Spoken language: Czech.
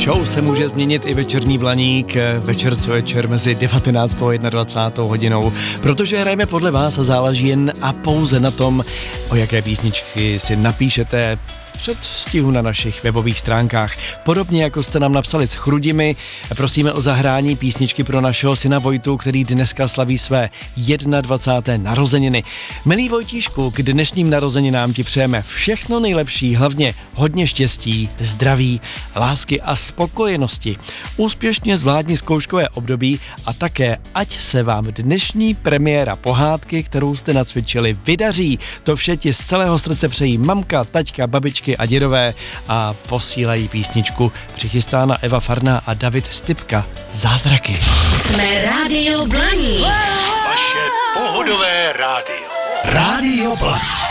show se může změnit i večerní Blaník, večer co večer mezi 19. a 21. hodinou, protože hrajeme podle vás a záleží jen a pouze na tom, o jaké písničky si napíšete v předstihu na našich webových stránkách. Podobně jako jste nám napsali s Chrudimi, prosíme o zahrání písničky pro našeho syna Vojtu, který dneska slaví své 21. narozeniny. Milý Vojtíšku, k dnešním narozeninám ti přejeme všechno nejlepší, hlavně hodně štěstí, zdraví, lásky a spokojenosti. Úspěšně zvládni zkouškové období a také ať se vám dnešní premiéra pohádky, kterou jste nacvičili, vydaří. To vše ti z celého srdce přejí mamka, taťka, babičky a dědové a posílají písničku přichystána Eva Farná a David Stypka. Zázraky. Jsme Rádio Blaník. Vaše pohodové rádio. Rádio Blaník.